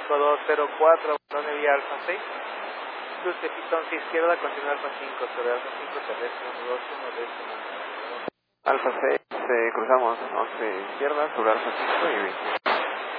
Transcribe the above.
5204, Brone vía Alfa 6. Cruce pitón 6 izquierda, continúa Alfa 5, sobre Alfa 5, terrestre 121, décimo. Alfa 6, cruzamos 11 izquierda, sobre Alfa 5 y 20.